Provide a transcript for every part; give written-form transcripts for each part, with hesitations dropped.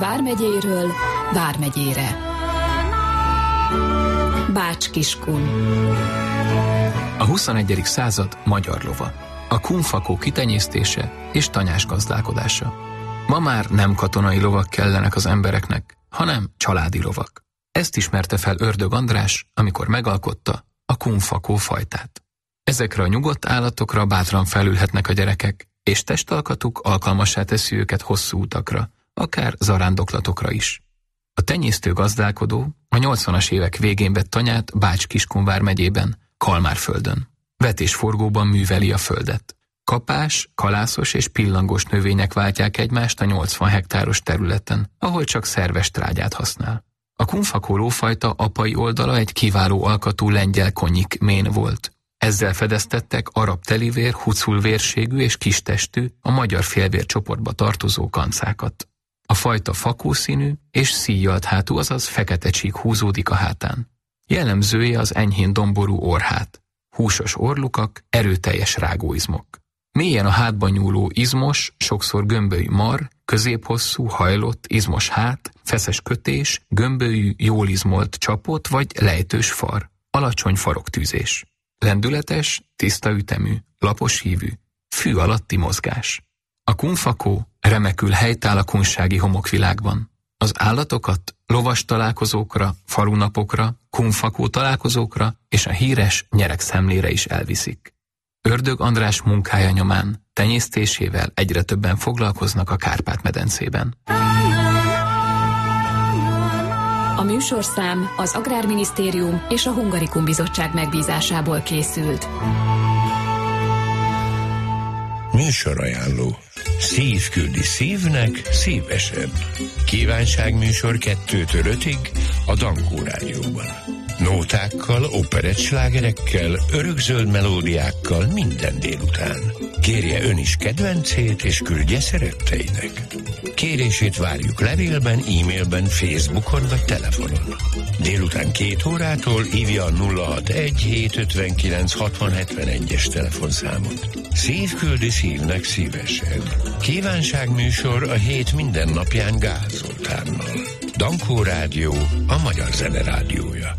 Vármegyéről Vármegyére. Bács-Kiskun. A 21. század magyar lova. A kunfakó kitenyésztése és tanyás gazdálkodása. Ma már nem katonai lovak kellenek az embereknek, hanem családi lovak. Ezt ismerte fel Ördög András, amikor megalkotta a kunfakó fajtát. Ezekre a nyugodt állatokra bátran felülhetnek a gyerekek, és testalkatuk alkalmassá teszi őket hosszú utakra, akár zarándoklatokra is. A tenyésztő gazdálkodó a 80-as évek végén vett tanyát Bács-Kiskun vármegyében, Kalmárföldön. Vetésforgóban műveli a földet. Kapás, kalászos és pillangós növények váltják egymást a 80 hektáros területen, ahol csak szerves trágyát használ. A kunfakó lófajta apai oldala egy kiváló alkatú lengyel konyik mén volt. Ezzel fedeztettek arab telivér, hucul vérségű és kistestű, a magyar félvér csoportba tartozó kancákat. A fajta fakószínű és szíjjalt hátú, azaz fekete csík húzódik a hátán. Jellemzője az enyhén domború orrhát, húsos orlukak, erőteljes rágóizmok. Mélyen a hátban nyúló izmos, sokszor gömbölyű marr, középhosszú, hajlott, izmos hát, feszes kötés, gömbölyű, jól izmolt csapot vagy lejtős far, alacsony faroktűzés. Lendületes, tiszta ütemű, lapos hívű, fű alatti mozgás. A kunfakó remekül helytáll a kunsági homokvilágban. Az állatokat lovas találkozókra, falunapokra, kunfakó találkozókra és a híres nyeregszemlére is elviszik. Ördög András munkája nyomán tenyésztésével egyre többen foglalkoznak a Kárpát-medencében. A műsorszám az Agrárminisztérium és a Hungarikum Bizottság megbízásából készült. Műsorajánló. Szív küldi szívnek szívesen. Kívánságműsor 2-től 5-ig a Dankó Rádióban. Nótákkal, operettslágerekkel, örökzöld melódiákkal minden délután. Kérje ön is kedvencét és küldje szeretteinek. Kérését várjuk levélben, e-mailben, Facebookon vagy telefonon. Délután 2 órától hívja a 061-759-6071-es telefonszámot. Szív küldi szívnek szívesen. Kívánságműsor a hét minden napján Gál Zoltánnal. Dankó Rádió, a magyar zene rádiója.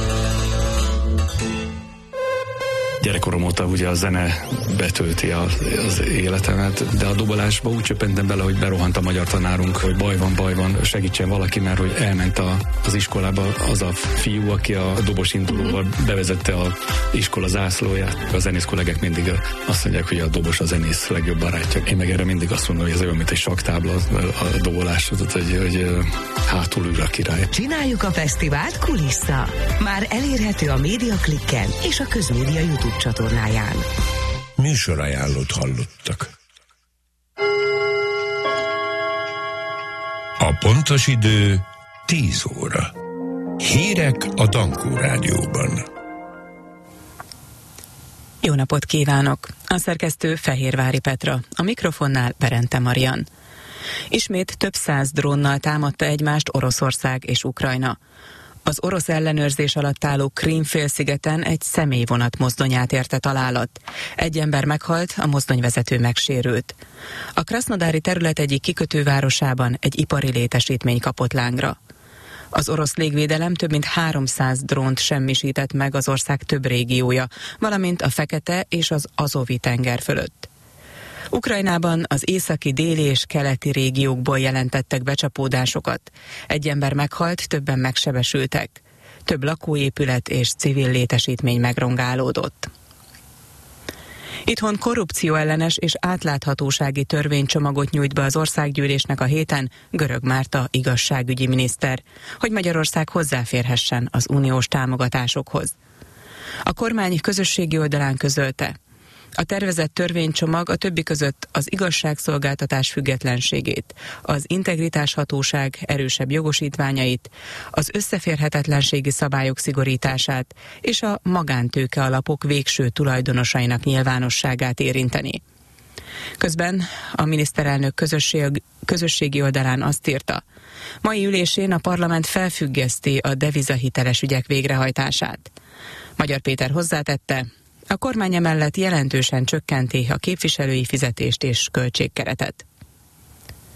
Gyerekkorom óta ugye a zene betölti az életemet, de a dobolásba úgy csöppentem bele, hogy berohant a magyar tanárunk, hogy baj van, segítsen valaki, mert hogy elment az iskolába az a fiú, aki a dobos indulóval bevezette az iskola zászlóját. A zenész kollégák mindig azt mondják, hogy a dobos a zenész legjobb barátja. Én meg erre mindig azt mondom, hogy ez olyan, mint egy saktábla a dobolás, hogy hátul ül a király. Csináljuk a fesztivált Kulissza. Már elérhető a Médiaklikken és a Közmédia YouTube csatornáján. Műsorajánlót hallottak. A pontos idő 10 óra. Hírek a Dankó Rádióban. Jó napot kívánok! A szerkesztő Fehérvári Petra, a mikrofonnál Berente Marian. Ismét több száz drónnal támadta egymást Oroszország és Ukrajna. Az orosz ellenőrzés alatt álló Krím-félszigeten egy személyvonat mozdonyát érte találat. Egy ember meghalt, a mozdonyvezető megsérült. A krasznodári terület egyik kikötővárosában egy ipari létesítmény kapott lángra. Az orosz légvédelem több mint 300 drónt semmisített meg az ország több régiója, valamint a Fekete és az Azovi tenger fölött. Ukrajnában az északi, déli és keleti régiókból jelentettek becsapódásokat. Egy ember meghalt, többen megsebesültek. Több lakóépület és civil létesítmény megrongálódott. Itthon korrupcióellenes és átláthatósági törvénycsomagot nyújt be az országgyűlésnek a héten Görög Márta igazságügyi miniszter, hogy Magyarország hozzáférhessen az uniós támogatásokhoz. A kormány közösségi oldalán közölte: a tervezett törvénycsomag a többi között az igazságszolgáltatás függetlenségét, az integritáshatóság erősebb jogosítványait, az összeférhetetlenségi szabályok szigorítását és a magántőke alapok végső tulajdonosainak nyilvánosságát érinteni. Közben a miniszterelnök közösségi oldalán azt írta: mai ülésén a parlament felfüggeszti a devizahiteles ügyek végrehajtását. Magyar Péter hozzátette: a kormány emellett jelentősen csökkenti a képviselői fizetést és költségkeretet.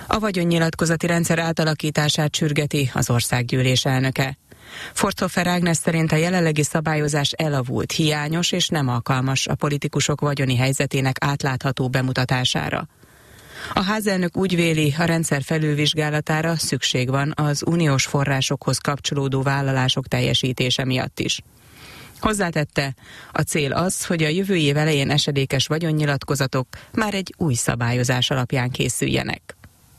A vagyonnyilatkozati rendszer átalakítását sürgeti az országgyűlés elnöke. Forsthofer Ágnes szerint a jelenlegi szabályozás elavult, hiányos és nem alkalmas a politikusok vagyoni helyzetének átlátható bemutatására. A házelnök úgy véli, a rendszer felülvizsgálatára szükség van az uniós forrásokhoz kapcsolódó vállalások teljesítése miatt is. Hozzátette, a cél az, hogy a jövő év elején esedékes vagyonnyilatkozatok már egy új szabályozás alapján készüljenek.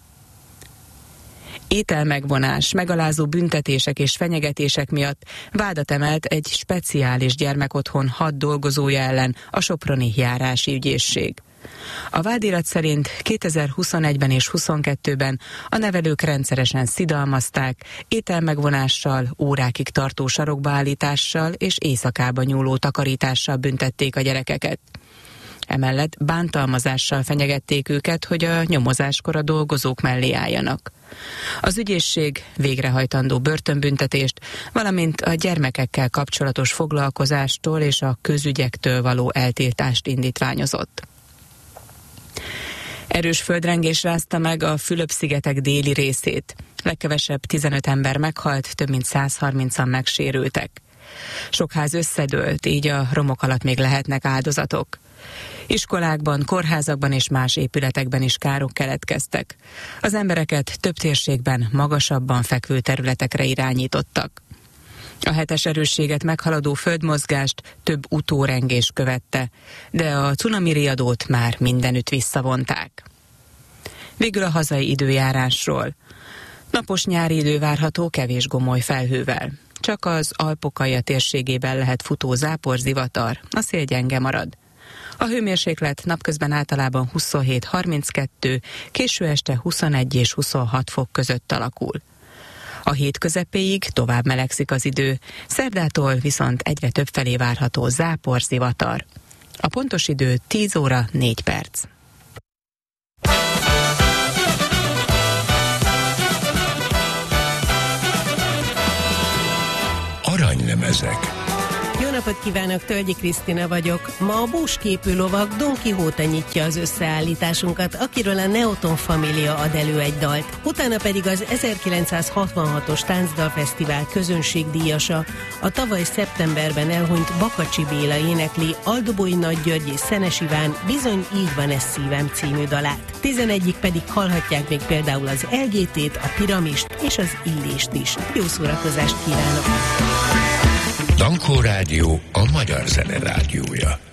Ételmegvonás, megalázó büntetések és fenyegetések miatt vádat emelt egy speciális gyermekotthon 6 dolgozója ellen a soproni járási ügyészség. A vádirat szerint 2021-ben és 2022-ben a nevelők rendszeresen szidalmazták, ételmegvonással, órákig tartó sarokba állítással és éjszakába nyúló takarítással büntették a gyerekeket. Emellett bántalmazással fenyegették őket, hogy a nyomozáskor a dolgozók mellé álljanak. Az ügyészség végrehajtandó börtönbüntetést, valamint a gyermekekkel kapcsolatos foglalkozástól és a közügyektől való eltiltást indítványozott. Erős földrengés rázta meg a Fülöp-szigetek déli részét. Legkevesebb 15 ember meghalt, több mint 130-an megsérültek. Sok ház összedőlt, így a romok alatt még lehetnek áldozatok. Iskolákban, kórházakban és más épületekben is károk keletkeztek. Az embereket több térségben magasabban fekvő területekre irányítottak. A 7-es erősséget meghaladó földmozgást több utórengés követte, de a cunami riadót már mindenütt visszavonták. Végül a hazai időjárásról. Napos nyári idő várható kevés gomoly felhővel. Csak az Alpokalja térségében lehet futó záporzivatar, a szél gyenge marad. A hőmérséklet napközben általában 27-32, késő este 21 és 26 fok között alakul. A hét közepéig tovább melegszik az idő, szerdától viszont egyre többfelé várható záporzivatar. A pontos idő 10 óra 4 perc. Aranylemezek. Jó napot kívánok, Tölgyi Krisztina vagyok. Ma a búsképű lovag Don Quixote nyitja az összeállításunkat, akiről a Neoton Família ad elő egy dalt. Utána pedig az 1966-os Táncdalfesztivál közönségdíjasa, a tavaly szeptemberben elhunyt Bakacsi Béla énekli Aldobói Nagy György és Szenes Iván Bizony így van ez szívem című dalát. 11-ig pedig hallhatják még például az LGT-t, a Piramist és az Illést is. Jó szórakozást kívánok! Dankó Rádió a magyar zene rádiója.